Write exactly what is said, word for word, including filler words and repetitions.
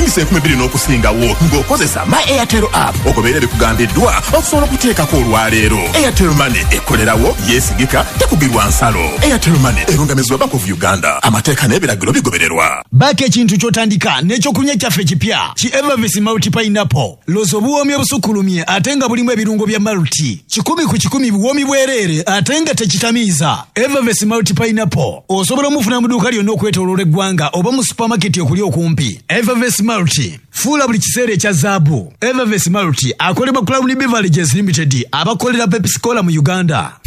emyezi enkumi bbiri n'okusingawo ng'okozesa My Airtel app ogoberera ebikugambiddwa okusobola okuteekako olwaleero. Airtel Money ekolerawo, yeesigika, tekugirwa nsalo. Airtel Money erungamizibwa Bank of Uganda. Amateeka n'ebiragiro bigobererwa. Baako ekintu ky'otandika n'ekyokunywa kyaffe kipya ki Evervis Multi Pineapple. Loza obuwoomi obusukkulumye ate nga bulimu ebirungo bya Multi. Kikumi ku kikumi buwoomi bwereere ate nga tekitamiiza. Evervis Multi Pineapple osobola omufuna mu dduuka lyonna okwetooloola eggwanga oba mu supermarket okuli okumpi. Evervis Multi fuula buli kiseera ekya zaabu. Evervis Multi akolebwa Crown Beverages Limited abakolera Pepsi Cola mu Uganda.